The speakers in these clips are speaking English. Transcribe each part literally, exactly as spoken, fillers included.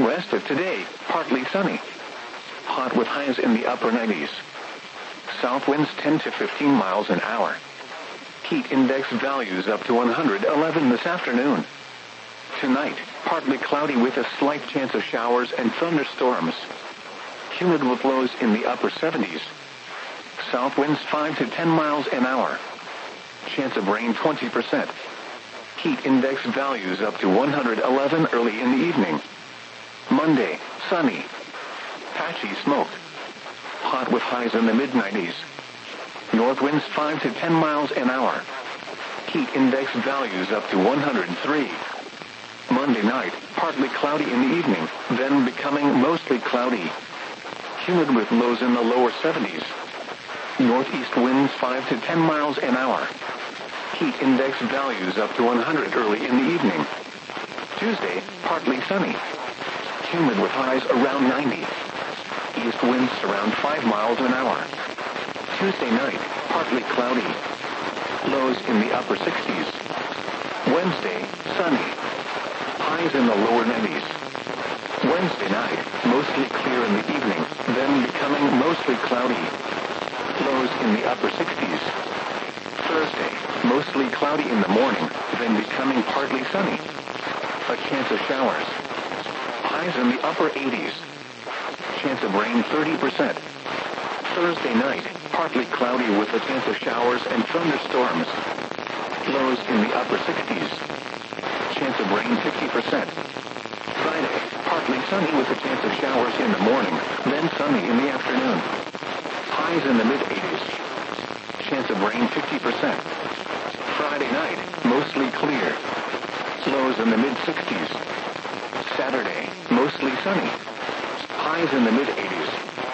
West of today, partly sunny. Hot with highs in the upper nineties. South winds ten to fifteen miles an hour. Heat index values up to one hundred eleven this afternoon. Tonight, partly cloudy with a slight chance of showers and thunderstorms. Humid with lows in the upper seventies. South winds five to ten miles an hour. Chance of rain twenty percent. Heat index values up to one hundred eleven early in the evening. Monday, sunny. Patchy smoke. Hot with highs in the mid nineties. North winds five to ten miles an hour. Heat index values up to one hundred three. Monday night, partly cloudy in the evening, then becoming mostly cloudy. Humid with lows in the lower seventies. Northeast winds five to ten miles an hour. Heat index values up to one hundred early in the evening. Tuesday, partly sunny. Humid with highs around ninety. East winds around five miles an hour. Tuesday night, partly cloudy. Lows in the upper sixties. Wednesday, sunny. Highs in the lower nineties. Wednesday night, mostly clear in the evening, then becoming mostly cloudy. Lows in the upper sixties. Thursday, mostly cloudy in the morning, then becoming partly sunny. A chance of showers. Highs in the upper eighties. Chance of rain thirty percent. Thursday night, partly cloudy with a chance of showers and thunderstorms. Lows in the upper sixties. Chance of rain fifty percent. Friday, partly sunny with a chance of showers in the morning, then sunny in the afternoon. Highs in the mid eighties. Chance of rain fifty percent. Friday night, mostly clear. Lows in the mid sixties. Saturday, mostly sunny. Highs in the mid eighties.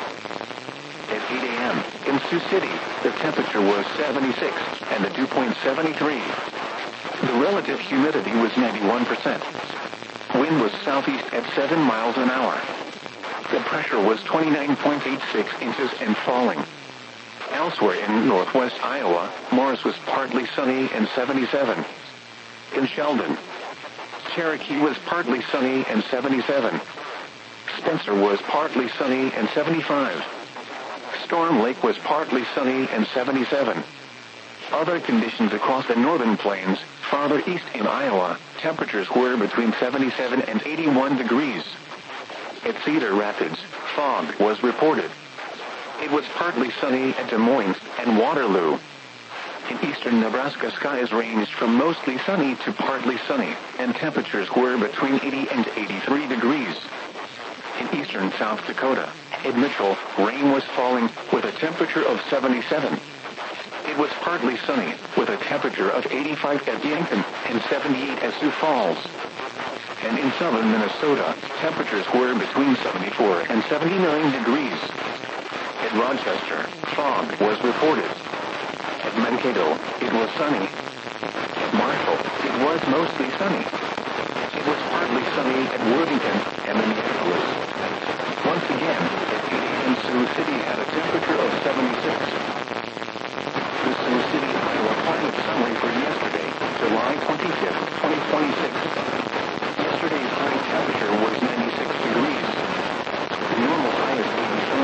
At eight a.m. in Sioux City, the temperature was seventy-six and the dew point seventy-three. The relative humidity was ninety-one percent. Wind was southeast at seven miles an hour. The pressure was twenty-nine point eight six inches and falling. Elsewhere in northwest Iowa, Morris was partly sunny and seventy-seven. In Sheldon, Cherokee was partly sunny and seventy-seven. Spencer was partly sunny and seventy-five. Storm Lake was partly sunny and seventy-seven. Other conditions across the northern plains, farther east in Iowa, temperatures were between seventy-seven and eighty-one degrees. At Cedar Rapids, fog was reported. It was partly sunny at Des Moines and Waterloo. In eastern Nebraska, skies ranged from mostly sunny to partly sunny, and temperatures were between eighty and eighty-three degrees. In eastern South Dakota, at Mitchell, rain was falling with a temperature of seventy-seven. It was partly sunny with a temperature of eighty-five at Yankton and seventy-eight at Sioux Falls. And in southern Minnesota, temperatures were between seventy-four and seventy-nine degrees. At Rochester, fog was reported. At Mankato, it was sunny. At Marshall, it was mostly sunny. It was partly sunny at Worthington and Minneapolis. Once again, at eight a.m. Sioux City had a temperature of seventy-six.